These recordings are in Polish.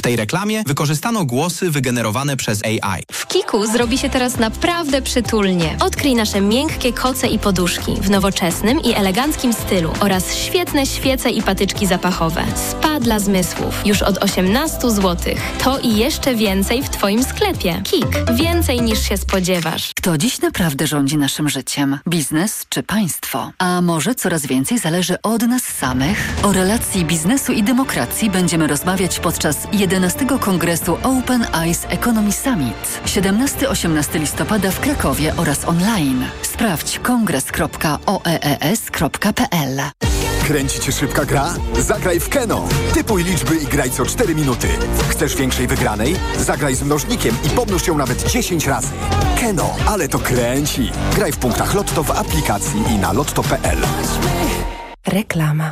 tej reklamie wykorzystano głosy wygenerowane przez AI. W Kiku zrobi się teraz naprawdę przytulnie. Odkryj nasze miękkie koce i poduszki w nowoczesnym i eleganckim stylu oraz świetne świece i patyczki zapachowe. Spa dla zmysłów już od 18 zł. To i jeszcze więcej w Twoim sklepie. Kik. Więcej niż się spodziewasz. Kto dziś naprawdę rządzi naszym życiem? Biznes czy państwo? A może coraz więcej zależy od nas samych? O relacji biznesu i demokracji będziemy rozmawiać podczas 11. Kongresu Open Eyes Economy Summit 17-18 listopada w Krakowie oraz online. Sprawdź kongres.oees.pl. Kręci Cię szybka gra? Zagraj w Keno. Typuj liczby i graj co 4 minuty. Chcesz większej wygranej? Zagraj z mnożnikiem i pomnóż ją nawet 10 razy. Keno, ale to kręci. Graj w punktach Lotto w aplikacji i na lotto.pl. Reklama.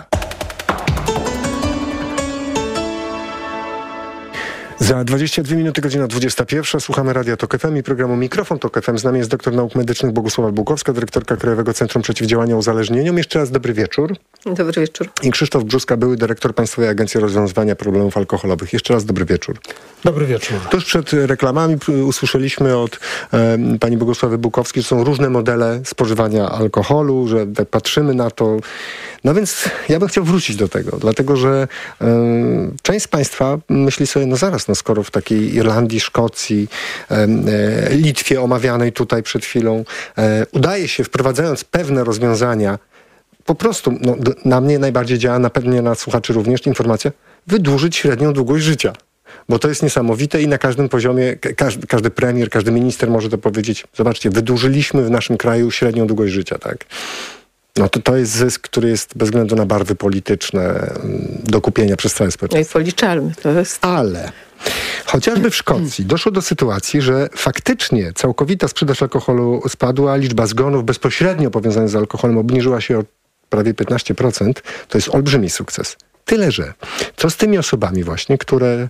Za 22 minuty, godzina 21. Słuchamy Radia Tok FM i programu Mikrofon Tok FM. Z nami jest doktor nauk medycznych Bogusława Bułkowska, dyrektorka Krajowego Centrum Przeciwdziałania Uzależnieniom. Jeszcze raz dobry wieczór. Dobry wieczór. I Krzysztof Brzuska, były dyrektor Państwowej Agencji Rozwiązywania Problemów Alkoholowych. Jeszcze raz dobry wieczór. Dobry wieczór. Tuż przed reklamami usłyszeliśmy od pani Bogusławy Bułkowskiej, że są różne modele spożywania alkoholu, że tak patrzymy na to. No więc ja bym chciał wrócić do tego, dlatego że część z Państwa myśli sobie, no zaraz, no skoro w takiej Irlandii, Szkocji, Litwie omawianej tutaj przed chwilą udaje się, wprowadzając pewne rozwiązania, po prostu, no, na mnie najbardziej działa, na pewno na słuchaczy również informacja, wydłużyć średnią długość życia. Bo to jest niesamowite i na każdym poziomie, każdy premier, każdy minister może to powiedzieć. Zobaczcie, wydłużyliśmy w naszym kraju średnią długość życia, tak? No to jest zysk, który jest bez względu na barwy polityczne do kupienia przez całe społeczeństwo. No i policzalny to jest. Ale chociażby w Szkocji doszło do sytuacji, że faktycznie całkowita sprzedaż alkoholu spadła, liczba zgonów bezpośrednio powiązanych z alkoholem obniżyła się o prawie 15%. To jest olbrzymi sukces. Tyle, że co z tymi osobami właśnie, które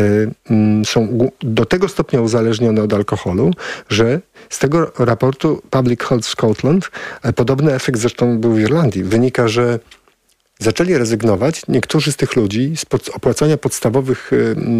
są do tego stopnia uzależnione od alkoholu, że z tego raportu Public Health Scotland, podobny efekt zresztą był w Irlandii, wynika, że zaczęli rezygnować niektórzy z tych ludzi z opłacania podstawowych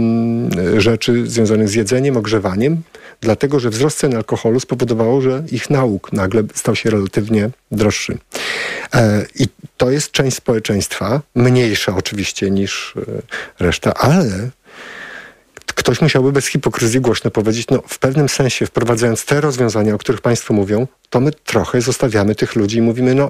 rzeczy związanych z jedzeniem, ogrzewaniem, dlatego że wzrost cen alkoholu spowodowało, że ich nauk nagle stał się relatywnie droższy. I to jest część społeczeństwa, mniejsza oczywiście niż reszta, ale ktoś musiałby bez hipokryzji głośno powiedzieć, no w pewnym sensie wprowadzając te rozwiązania, o których Państwo mówią, to my trochę zostawiamy tych ludzi i mówimy, no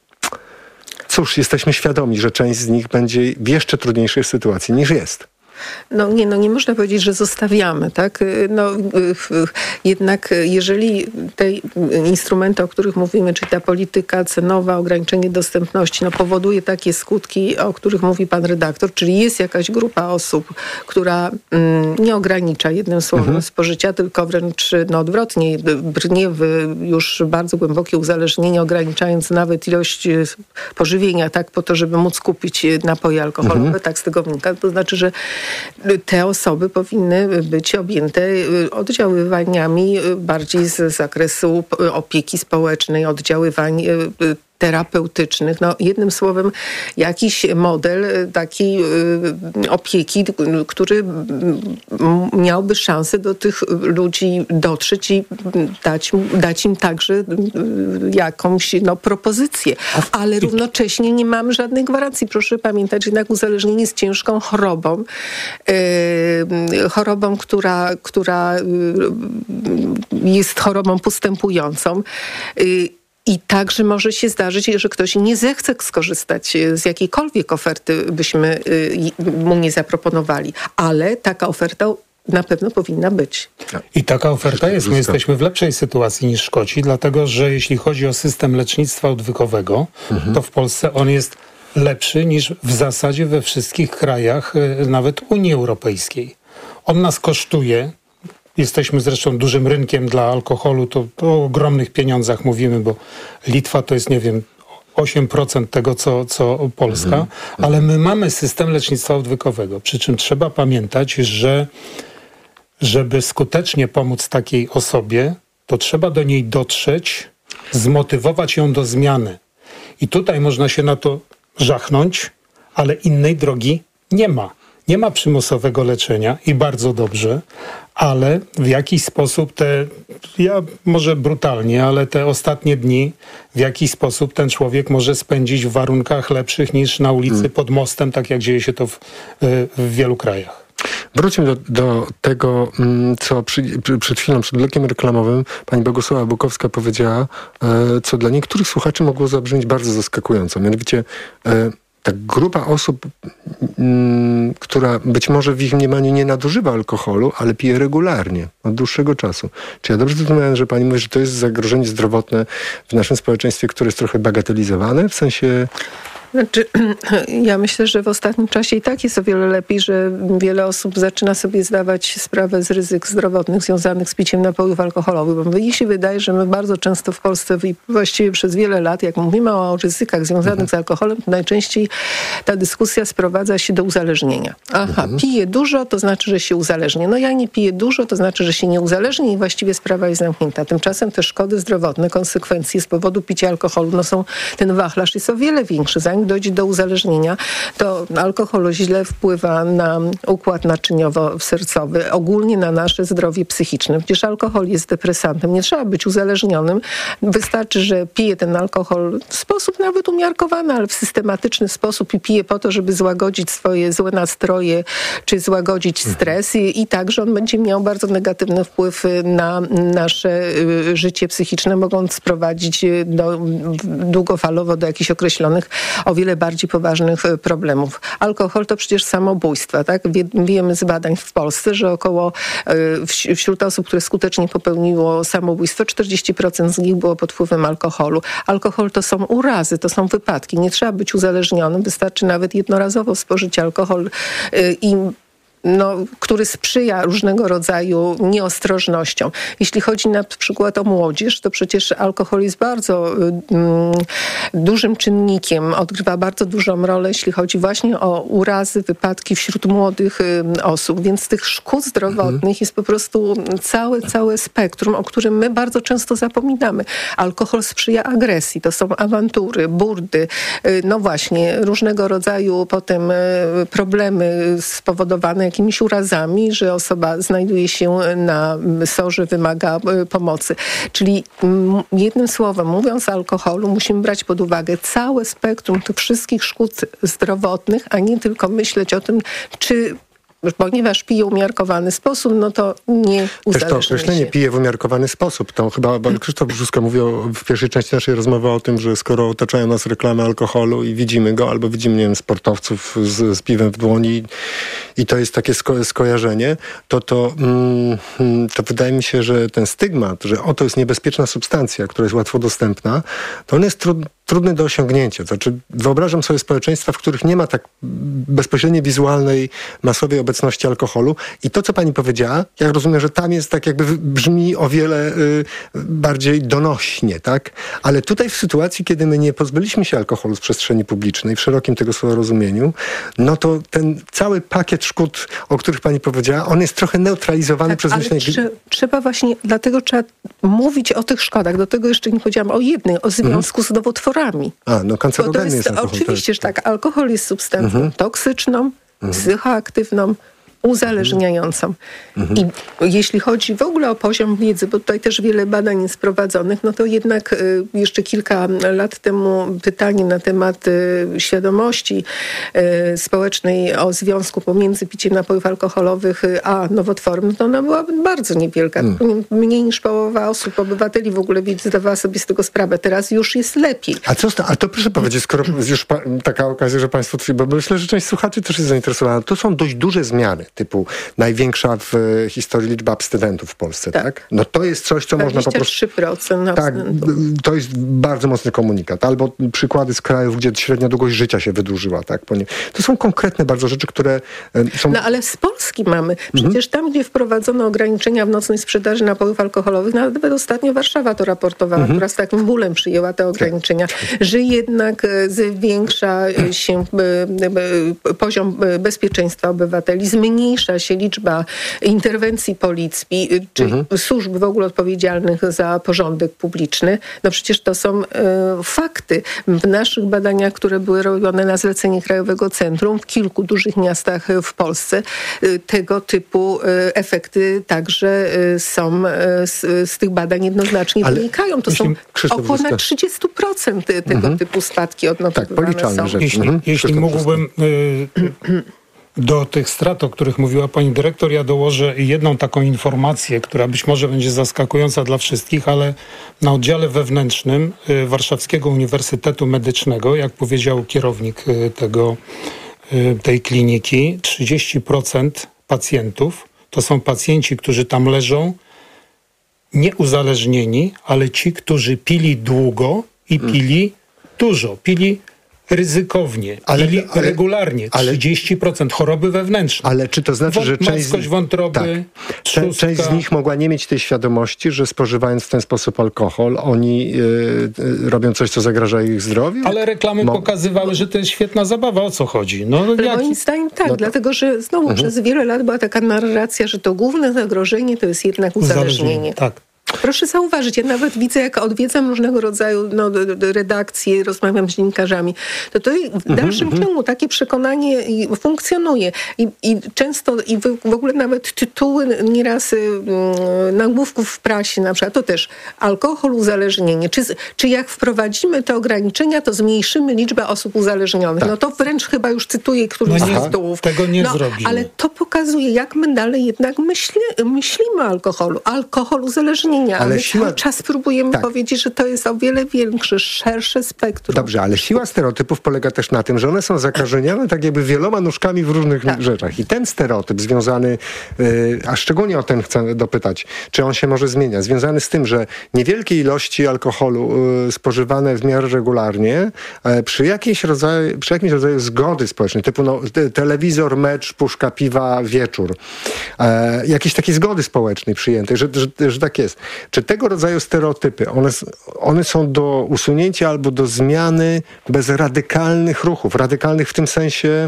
cóż, jesteśmy świadomi, że część z nich będzie w jeszcze trudniejszej sytuacji niż jest. No nie można powiedzieć, że zostawiamy, tak? No, jednak jeżeli te instrumenty, o których mówimy, czyli ta polityka cenowa, ograniczenie dostępności, no powoduje takie skutki, o których mówi pan redaktor, czyli jest jakaś grupa osób, która nie ogranicza jednym słowem spożycia, tylko wręcz odwrotnie, brnie w już bardzo głębokie uzależnienie, ograniczając nawet ilość pożywienia, tak, po to, żeby móc kupić napoje alkoholowe, tak z tego wynika. To znaczy, że te osoby powinny być objęte oddziaływaniami bardziej z zakresu opieki społecznej, oddziaływań terapeutycznych. No, jednym słowem, jakiś model takiej opieki, który miałby szansę do tych ludzi dotrzeć i dać im także jakąś propozycję. Ale równocześnie nie mamy żadnej gwarancji. Proszę pamiętać, że jednak uzależnienie jest ciężką chorobą. Chorobą, która jest chorobą postępującą. I także może się zdarzyć, że ktoś nie zechce skorzystać z jakiejkolwiek oferty, byśmy mu nie zaproponowali. Ale taka oferta na pewno powinna być. I taka oferta jest. My jesteśmy w lepszej sytuacji niż Szkoci, dlatego że jeśli chodzi o system lecznictwa odwykowego, to w Polsce on jest lepszy niż w zasadzie we wszystkich krajach, nawet Unii Europejskiej. On nas kosztuje. Jesteśmy zresztą dużym rynkiem dla alkoholu, to o ogromnych pieniądzach mówimy, bo Litwa to jest, 8% tego, co Polska, ale my mamy system lecznictwa odwykowego, przy czym trzeba pamiętać, że żeby skutecznie pomóc takiej osobie, to trzeba do niej dotrzeć, zmotywować ją do zmiany. I tutaj można się na to żachnąć, ale innej drogi nie ma. nie ma przymusowego leczenia i bardzo dobrze, ale w jakiś sposób może brutalnie, ale te ostatnie dni w jakiś sposób ten człowiek może spędzić w warunkach lepszych niż na ulicy pod mostem, tak jak dzieje się to w wielu krajach. Wróćmy do tego, co przed chwilą, przed blokiem reklamowym pani Bogusława Bukowska powiedziała, co dla niektórych słuchaczy mogło zabrzmieć bardzo zaskakująco. Mianowicie ta grupa osób, która być może w ich mniemaniu nie nadużywa alkoholu, ale pije regularnie, od dłuższego czasu. Czy ja dobrze zrozumiałem, że pani mówi, że to jest zagrożenie zdrowotne w naszym społeczeństwie, które jest trochę bagatelizowane? W sensie... Znaczy, ja myślę, że w ostatnim czasie i tak jest o wiele lepiej, że wiele osób zaczyna sobie zdawać sprawę z ryzyk zdrowotnych związanych z piciem napojów alkoholowych. Bo mi się wydaje, że my bardzo często w Polsce i właściwie przez wiele lat, jak mówimy o ryzykach związanych z alkoholem, to najczęściej ta dyskusja sprowadza się do uzależnienia. Piję dużo, to znaczy, że się uzależnię. No ja nie piję dużo, to znaczy, że się nie uzależnię i właściwie sprawa jest zamknięta. Tymczasem te szkody zdrowotne, konsekwencje z powodu picia alkoholu, ten wachlarz jest o wiele większy. Zanim dojdzie do uzależnienia, to alkohol źle wpływa na układ naczyniowo-sercowy, ogólnie na nasze zdrowie psychiczne. Przecież alkohol jest depresantem. Nie trzeba być uzależnionym. Wystarczy, że pije ten alkohol w sposób nawet umiarkowany, ale w systematyczny sposób i pije po to, żeby złagodzić swoje złe nastroje, czy złagodzić stres i także on będzie miał bardzo negatywny wpływ na nasze życie psychiczne, mogąc prowadzić długofalowo do jakichś określonych o wiele bardziej poważnych problemów. Alkohol to przecież samobójstwa, tak? Wiemy z badań w Polsce, że wśród osób, które skutecznie popełniło samobójstwo, 40% z nich było pod wpływem alkoholu. Alkohol to są urazy, to są wypadki. Nie trzeba być uzależnionym, wystarczy nawet jednorazowo spożyć alkohol który sprzyja różnego rodzaju nieostrożnościom. Jeśli chodzi na przykład o młodzież, to przecież alkohol jest bardzo dużym czynnikiem, odgrywa bardzo dużą rolę, jeśli chodzi właśnie o urazy, wypadki wśród młodych osób. Więc tych szkód zdrowotnych jest po prostu całe spektrum, o którym my bardzo często zapominamy. Alkohol sprzyja agresji, to są awantury, burdy, różnego rodzaju potem problemy spowodowane jakimiś urazami, że osoba znajduje się na sorze, wymaga pomocy. Czyli jednym słowem, mówiąc o alkoholu, musimy brać pod uwagę całe spektrum tych wszystkich szkód zdrowotnych, a nie tylko myśleć o tym, czy ponieważ pije w umiarkowany sposób, to nie uzależnia też to określenie pije w umiarkowany sposób. To chyba Krzysztof Brzuska mówił w pierwszej części naszej rozmowy o tym, że skoro otaczają nas reklamy alkoholu i widzimy go, albo widzimy, sportowców z piwem w dłoni i to jest takie skojarzenie, to wydaje mi się, że ten stygmat, że oto jest niebezpieczna substancja, która jest łatwo dostępna, to on jest trudny do osiągnięcia. Znaczy, wyobrażam sobie społeczeństwa, w których nie ma tak bezpośredniej, wizualnej, masowej obecności alkoholu. I to, co pani powiedziała, ja rozumiem, że tam jest tak jakby brzmi o wiele bardziej donośnie, tak? Ale tutaj w sytuacji, kiedy my nie pozbyliśmy się alkoholu z przestrzeni publicznej, w szerokim tego słowa rozumieniu, to ten cały pakiet szkód, o których pani powiedziała, on jest trochę neutralizowany przez myślenie... Trzeba właśnie, dlatego trzeba mówić o tych szkodach. Do tego jeszcze nie powiedziałam o jednej, o związku z nowotworami. Kancerogenny jest alkohol. Oczywiście, że tak. Alkohol jest substancją toksyczną, psychoaktywną, uzależniającą. I jeśli chodzi w ogóle o poziom wiedzy, bo tutaj też wiele badań jest prowadzonych, to jednak jeszcze kilka lat temu pytanie na temat świadomości społecznej o związku pomiędzy piciem napojów alkoholowych a nowotworem, to ona była bardzo niewielka. Mniej niż połowa osób, obywateli w ogóle zdawała sobie z tego sprawę. Teraz już jest lepiej. A to proszę powiedzieć, skoro już taka okazja, że państwo, bo myślę, że część słuchaczy też jest zainteresowana. To są dość duże zmiany. Typu największa w historii liczba abstynentów w Polsce, tak? To jest coś, co można po prostu... 23% Tak, to jest bardzo mocny komunikat. Albo przykłady z krajów, gdzie średnia długość życia się wydłużyła, tak? To są konkretne bardzo rzeczy, które są... ale z Polski mamy. Przecież tam, gdzie wprowadzono ograniczenia w nocnej sprzedaży napojów alkoholowych, nawet ostatnio Warszawa to raportowała, która z takim bólem przyjęła te ograniczenia, że jednak zwiększa się poziom bezpieczeństwa obywateli, zmniejsza zmniejsza się liczba interwencji policji, czy służb w ogóle odpowiedzialnych za porządek publiczny, no przecież to są fakty. W naszych badaniach, które były robione na zlecenie Krajowego Centrum w kilku dużych miastach w Polsce, tego typu efekty także są z tych badań jednoznacznie wynikają. To są około na 30% tego typu spadki odnotowywane są. Jeśli mógłbym do tych strat, o których mówiła pani dyrektor, ja dołożę jedną taką informację, która być może będzie zaskakująca dla wszystkich, ale na oddziale wewnętrznym Warszawskiego Uniwersytetu Medycznego, jak powiedział kierownik tej kliniki, 30% pacjentów to są pacjenci, którzy tam leżą, nie uzależnieni, ale ci, którzy pili długo i pili dużo, pili ryzykownie, pili regularnie, 30% choroby wewnętrzne. Ale czy to znaczy, że marskość wątroby, część z nich mogła nie mieć tej świadomości, że spożywając w ten sposób alkohol, oni robią coś, co zagraża ich zdrowiu? Ale reklamy pokazywały, że to jest świetna zabawa. O co chodzi? Moim zdaniem tak, dlatego że znowu przez wiele lat była taka narracja, że to główne zagrożenie to jest jednak uzależnienie. Tak. Proszę zauważyć, ja nawet widzę, jak odwiedzam różnego rodzaju redakcje, rozmawiam z dziennikarzami, to w dalszym ciągu takie przekonanie funkcjonuje. I często, i w ogóle nawet tytuły nieraz nagłówków w prasie, na przykład, to też alkohol, uzależnienie. Czy jak wprowadzimy te ograniczenia, to zmniejszymy liczbę osób uzależnionych? Tak. No to wręcz chyba już cytuję któryś z tytułów. Tego nie zrobimy. Ale to pokazuje, jak my dalej jednak myślimy o alkoholu. Alkohol, uzależnienie. Ale cały czas próbujemy powiedzieć, że to jest o wiele większe, szersze spektrum. Dobrze, ale siła stereotypów polega też na tym, że one są zakażeniane tak jakby wieloma nóżkami w różnych rzeczach. I ten stereotyp związany, a szczególnie o ten chcę dopytać, czy on się może zmieniać, związany z tym, że niewielkie ilości alkoholu spożywane w miarę regularnie przy jakimś rodzaju zgody społecznej, typu telewizor, mecz, puszka piwa, wieczór. Jakiejś takiej zgody społecznej przyjętej, że tak jest. Czy tego rodzaju stereotypy, one są do usunięcia albo do zmiany bez radykalnych ruchów? Radykalnych w tym sensie...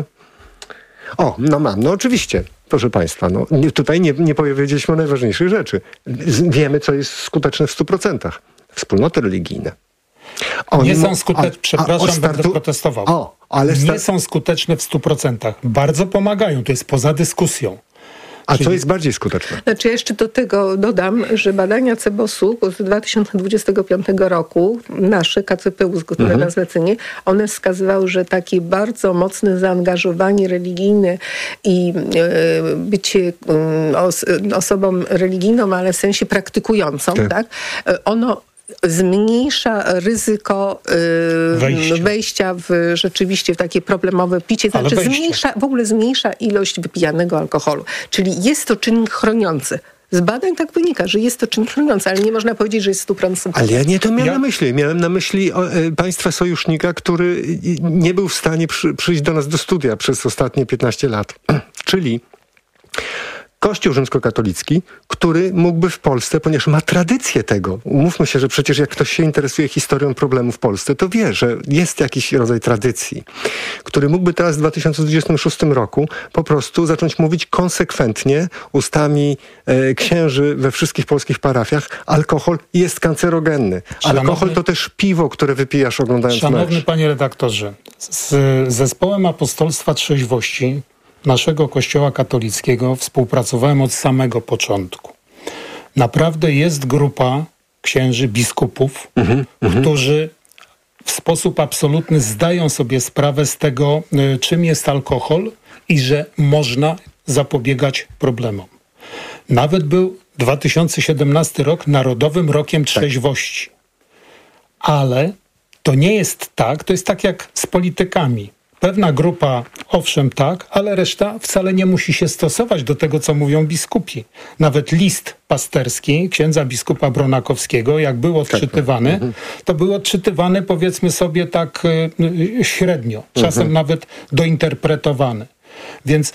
oczywiście. Proszę Państwa, tutaj nie powiedzieliśmy o najważniejszych rzeczy. Wiemy, co jest skuteczne w 100%. Wspólnoty religijne. Nie są skuteczne, przepraszam, będę protestował. Nie są skuteczne w 100%. Bardzo pomagają, to jest poza dyskusją. Co jest bardziej skuteczne? Znaczy, jeszcze do tego dodam, że badania CBOS-u z 2025 roku, nasze KCPU, które na zlecenie, one wskazywały, że takie bardzo mocne zaangażowanie religijne i bycie osobą religijną, ale w sensie praktykującą, tak? Ono zmniejsza ryzyko wejścia rzeczywiście w takie problemowe picie, znaczy zmniejsza ilość wypijanego alkoholu. Czyli jest to czynnik chroniący. Z badań tak wynika, że jest to czynnik chroniący, ale nie można powiedzieć, że jest 100%. Ale ja nie to miałem na myśli. Miałem na myśli państwa sojusznika, który nie był w stanie przyjść do nas do studia przez ostatnie 15 lat. Czyli Kościół rzymskokatolicki, który mógłby w Polsce, ponieważ ma tradycję tego. Umówmy się, że przecież jak ktoś się interesuje historią problemu w Polsce, to wie, że jest jakiś rodzaj tradycji, który mógłby teraz w 2026 roku po prostu zacząć mówić konsekwentnie ustami księży we wszystkich polskich parafiach: alkohol jest kancerogenny. Alkohol to też piwo, które wypijasz oglądając mecz. Szanowny panie redaktorze, z Zespołem Apostolstwa Trzeźwości naszego Kościoła katolickiego współpracowałem od samego początku. Naprawdę jest grupa księży, biskupów, którzy w sposób absolutny zdają sobie sprawę z tego, czym jest alkohol i że można zapobiegać problemom. Nawet był 2017 rok Narodowym Rokiem Trzeźwości. Ale to nie jest tak, to jest tak jak z politykami. Pewna grupa, owszem tak, ale reszta wcale nie musi się stosować do tego, co mówią biskupi. Nawet list pasterski księdza biskupa Bronakowskiego, jak był odczytywany, to był odczytywany, powiedzmy sobie tak średnio, czasem nawet dointerpretowany. Więc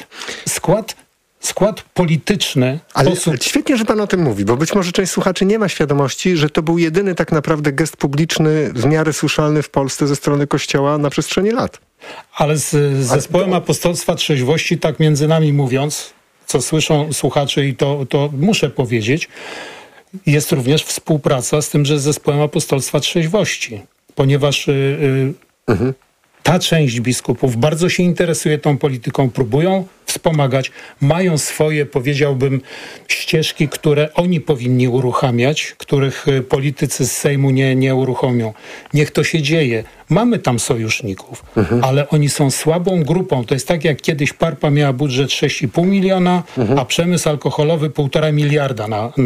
skład polityczny... Ale świetnie, że pan o tym mówi, bo być może część słuchaczy nie ma świadomości, że to był jedyny tak naprawdę gest publiczny w miarę słyszalny w Polsce ze strony Kościoła na przestrzeni lat. Ale z Zespołem Apostolstwa Trzeźwości, tak między nami mówiąc, co słyszą słuchacze i to muszę powiedzieć, jest również współpraca z tymże Zespołem Apostolstwa Trzeźwości, ponieważ ta część biskupów bardzo się interesuje tą polityką, próbują wspomagać, mają swoje, powiedziałbym, ścieżki, które oni powinni uruchamiać, których politycy z Sejmu nie uruchomią. Niech to się dzieje. Mamy tam sojuszników, ale oni są słabą grupą. To jest tak, jak kiedyś Parpa miała budżet 6,5 miliona, a przemysł alkoholowy 1,5 miliarda.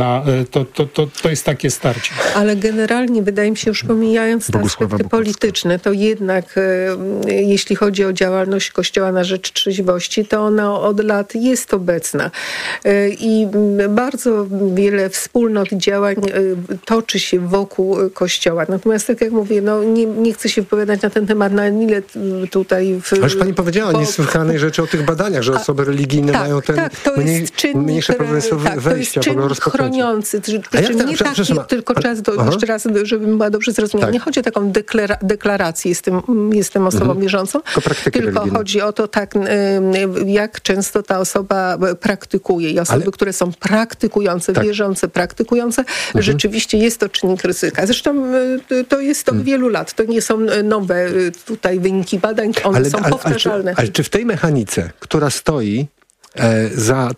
To jest takie starcie. Ale generalnie wydaje mi się, już pomijając te aspekty polityczne, to jednak jeśli chodzi o działalność Kościoła na rzecz trzeźwości, to ona od lat jest obecna. I bardzo wiele wspólnot działań toczy się wokół Kościoła. Natomiast tak jak mówię, nie chcę się wypowiadać na ten temat, na ile tutaj... Ależ pani powiedziała niesłychanej rzeczy o tych badaniach, że osoby religijne mają ten mniejsze prawdopodobieństwo wejścia, to jest czynnik chroniący. Nie taki, tylko czas, jeszcze raz, żebym była dobrze zrozumiała. Nie chodzi o taką deklarację, jestem osobą wierzącą, tylko chodzi o to, jak często ta osoba praktykuje. I osoby, które są praktykujące, wierzące, praktykujące, rzeczywiście jest to czynnik ryzyka. Zresztą to jest od wielu lat. To nie są nowe tutaj wyniki badań, one są powtarzalne. Ale czy w tej mechanice, która stoi za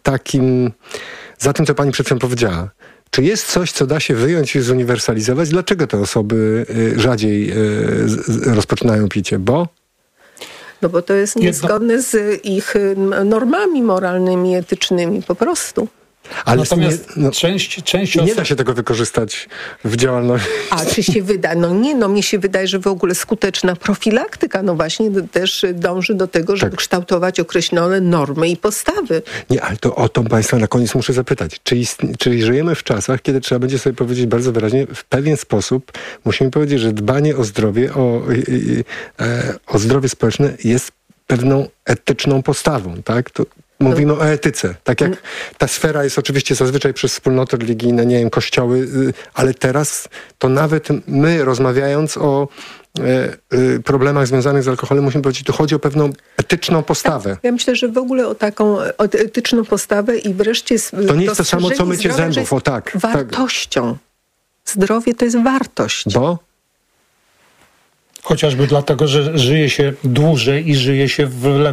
tym, co pani przed chwilą powiedziała, czy jest coś, co da się wyjąć i zuniwersalizować? Dlaczego te osoby rzadziej rozpoczynają picie? Bo to jest niezgodne z ich normami moralnymi, etycznymi po prostu. Ale natomiast część nie da się tego wykorzystać w działalności. A czy się wyda? Mnie się wydaje, że w ogóle skuteczna profilaktyka właśnie też dąży do tego, żeby kształtować określone normy i postawy. Nie, ale to o to państwa na koniec muszę zapytać. Czy żyjemy w czasach, kiedy trzeba będzie sobie powiedzieć bardzo wyraźnie, w pewien sposób musimy powiedzieć, że dbanie o zdrowie, o zdrowie społeczne jest pewną etyczną postawą, tak? Mówimy o etyce. Tak jak ta sfera jest oczywiście zazwyczaj przez wspólnoty religijne, nie wiem, kościoły, ale teraz to nawet my, rozmawiając o problemach związanych z alkoholem, musimy powiedzieć, tu chodzi o pewną etyczną postawę. Ja myślę, że w ogóle o taką etyczną postawę i wreszcie to nie jest to samo, co mycie zębów. Wartością. Zdrowie to jest wartość. Bo? Chociażby dlatego, że żyje się dłużej i żyje się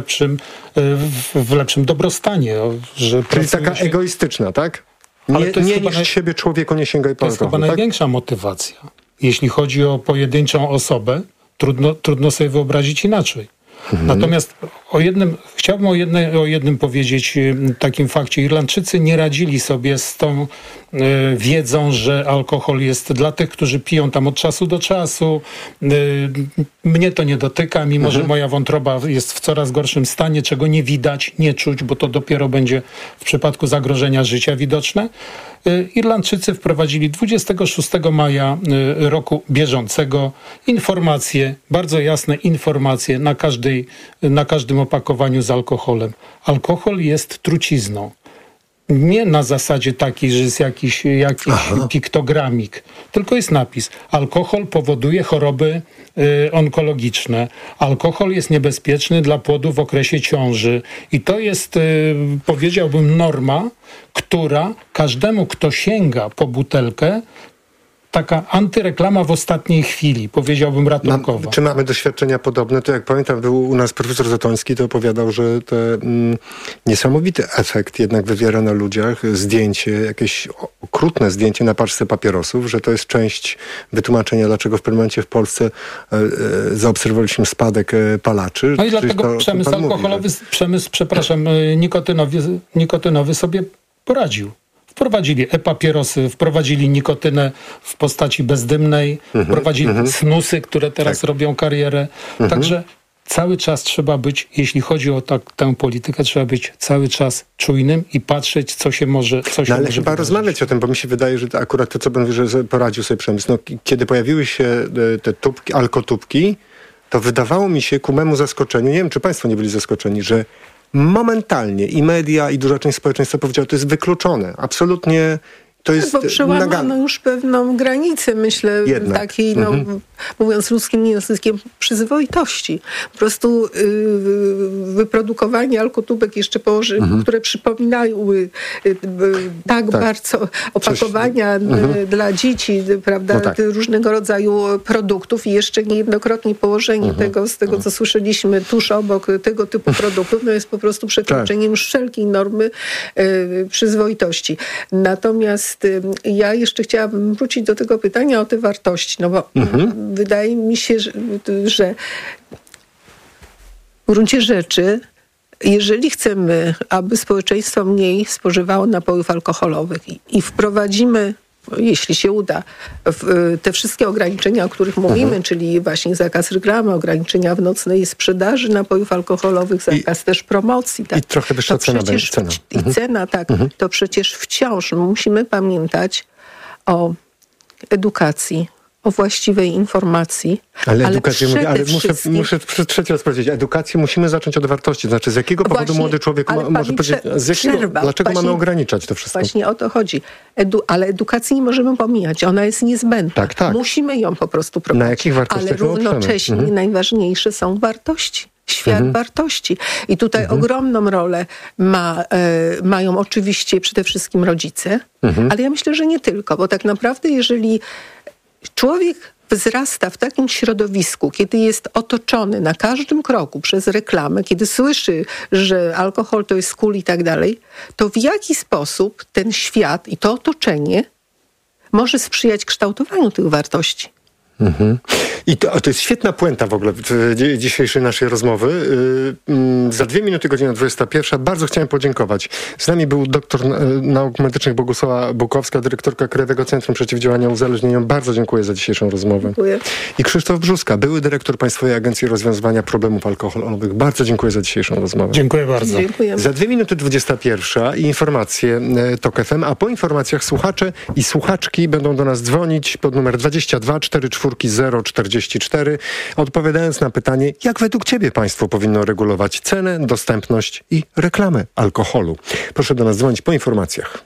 w lepszym dobrostanie. Czyli taka egoistyczna, tak? Nie niszcz siebie człowieku, nie sięgaj po alkohol. To jest chyba największa motywacja. Jeśli chodzi o pojedynczą osobę, trudno sobie wyobrazić inaczej. Natomiast chciałbym o jednym powiedzieć takim fakcie. Irlandczycy nie radzili sobie z tą wiedzą, że alkohol jest dla tych, którzy piją tam od czasu do czasu. Mnie to nie dotyka, mimo że moja wątroba jest w coraz gorszym stanie, czego nie widać, nie czuć, bo to dopiero będzie w przypadku zagrożenia życia widoczne. Irlandczycy wprowadzili 26 maja roku bieżącego informacje, bardzo jasne informacje na każdym opakowaniu z alkoholem. Alkohol jest trucizną. Nie na zasadzie takiej, że jest jakiś piktogramik, tylko jest napis. Alkohol powoduje choroby onkologiczne. Alkohol jest niebezpieczny dla płodu w okresie ciąży. I to jest, powiedziałbym, norma, która każdemu, kto sięga po butelkę, taka antyreklama w ostatniej chwili, powiedziałbym, ratunkowa. Czy mamy doświadczenia podobne? To jak pamiętam, był u nas profesor Zatoński, to opowiadał, że niesamowity efekt jednak wywiera na ludziach zdjęcie, jakieś okrutne zdjęcie na paczce papierosów, że to jest część wytłumaczenia, dlaczego w pewnym momencie w Polsce zaobserwowaliśmy spadek palaczy. No i dlatego przemysł alkoholowy, nikotynowy sobie poradził. Wprowadzili e-papierosy, wprowadzili nikotynę w postaci bezdymnej, wprowadzili snusy, które teraz robią karierę. Także cały czas trzeba być, jeśli chodzi o tę politykę, trzeba być cały czas czujnym i patrzeć, co się może ale chyba rozmawiać o tym, bo mi się wydaje, że akurat to, co bym mówił, że poradził sobie przemysł. Kiedy pojawiły się te alkotubki, to wydawało mi się ku memu zaskoczeniu, nie wiem, czy państwo nie byli zaskoczeni, że momentalnie i media, i duża część społeczeństwa powiedziała, to jest wykluczone. Absolutnie To jest bo przełamano już pewną granicę, myślę, takiej, mówiąc ludzkim językiem, przyzwoitości. Po prostu wyprodukowanie alkotubek jeszcze które przypominały tak bardzo opakowania dla dzieci, prawda, różnego rodzaju produktów i jeszcze niejednokrotnie położenie z tego, co słyszeliśmy, tuż obok tego typu produktów, jest po prostu przekroczeniem już wszelkiej normy przyzwoitości. Natomiast ja jeszcze chciałabym wrócić do tego pytania o te wartości, bo wydaje mi się, że w gruncie rzeczy, jeżeli chcemy, aby społeczeństwo mniej spożywało napojów alkoholowych i wprowadzimy, jeśli się uda, te wszystkie ograniczenia, o których mówimy, czyli właśnie zakaz reklamy, ograniczenia w nocnej sprzedaży napojów alkoholowych, zakaz też promocji. Tak, i trochę wyższa cena. I cena, to przecież wciąż musimy pamiętać o edukacji, o właściwej informacji. Ale muszę trzeci raz powiedzieć, edukację musimy zacząć od wartości. Znaczy, z jakiego powodu młody człowiek może powiedzieć, dlaczego mamy ograniczać to wszystko? Właśnie o to chodzi. Ale edukacji nie możemy pomijać. Ona jest niezbędna. Tak. Musimy ją po prostu prowadzić. Na jakich wartościach? Ale równocześnie najważniejsze są wartości. Świat wartości. I tutaj ogromną rolę mają oczywiście przede wszystkim rodzice, ale ja myślę, że nie tylko, bo tak naprawdę jeżeli człowiek wzrasta w takim środowisku, kiedy jest otoczony na każdym kroku przez reklamę, kiedy słyszy, że alkohol to jest cool i tak dalej, to w jaki sposób ten świat i to otoczenie może sprzyjać kształtowaniu tych wartości? I to jest świetna puenta w ogóle dzisiejszej naszej rozmowy. Za 2 minuty, godzina 21. Bardzo chciałem podziękować. Z nami był doktor nauk medycznych Bogusława Bukowska, dyrektorka Krajowego Centrum Przeciwdziałania Uzależnieniom. Bardzo dziękuję za dzisiejszą rozmowę. Dziękuję. I Krzysztof Brzuska, były dyrektor Państwowej Agencji Rozwiązywania Problemów Alkoholowych. Bardzo dziękuję za dzisiejszą rozmowę. Dziękuję bardzo. Dziękuję. Za 2 minuty 21 i informacje TOK FM, a po informacjach słuchacze i słuchaczki będą do nas dzwonić pod numer 22 44 044, odpowiadając na pytanie, jak według Ciebie państwo powinno regulować cenę, dostępność i reklamę alkoholu. Proszę do nas dzwonić po informacjach.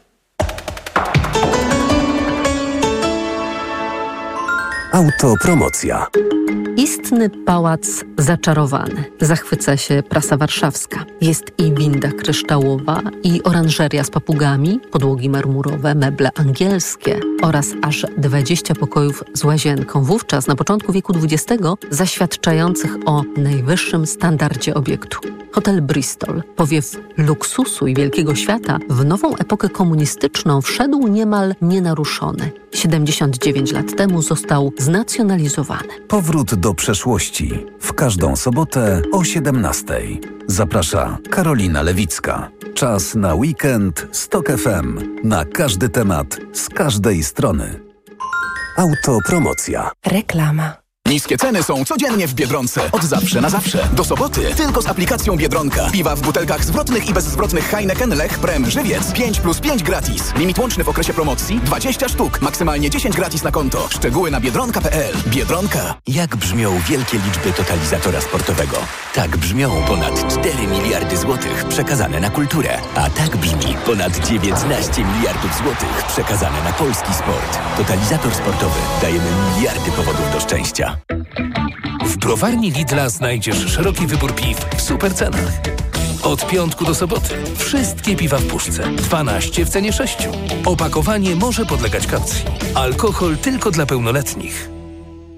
Autopromocja. Istny pałac zaczarowany. Zachwyca się prasa warszawska. Jest i winda kryształowa, i oranżeria z papugami, podłogi marmurowe, meble angielskie oraz aż 20 pokojów z łazienką. Wówczas, na początku wieku XX, zaświadczających o najwyższym standardzie obiektu. Hotel Bristol, powiew luksusu i wielkiego świata, w nową epokę komunistyczną wszedł niemal nienaruszony. 79 lat temu został znacjonalizowany. Powrót do przeszłości. W każdą sobotę o 17:00. Zaprasza Karolina Lewicka. Czas na weekend z TOK FM. Na każdy temat, z każdej strony. Autopromocja. Reklama. Niskie ceny są codziennie w Biedronce. Od zawsze na zawsze. Do soboty tylko z aplikacją Biedronka. Piwa w butelkach zwrotnych i bezzwrotnych Heineken, Lech, Prem, Żywiec. 5+5 gratis. Limit łączny w okresie promocji 20 sztuk. Maksymalnie 10 gratis na konto. Szczegóły na biedronka.pl. Biedronka. Jak brzmią wielkie liczby totalizatora sportowego? Tak brzmią ponad 4 miliardy złotych przekazane na kulturę. A tak brzmi ponad 19 miliardów złotych przekazane na polski sport. Totalizator sportowy. Dajemy miliardy powodów do szczęścia. W browarni Lidla znajdziesz szeroki wybór piw w super cenach. Od piątku do soboty wszystkie piwa w puszce. 12 w cenie 6. Opakowanie może podlegać kaucji. Alkohol tylko dla pełnoletnich.